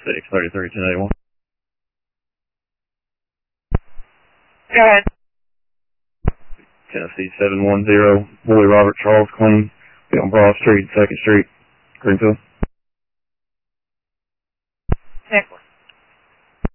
633-1081. Go ahead. Tennessee 710, Boy Robert Charles Clean. Be on Broad Street, 2nd Street, Greenfield.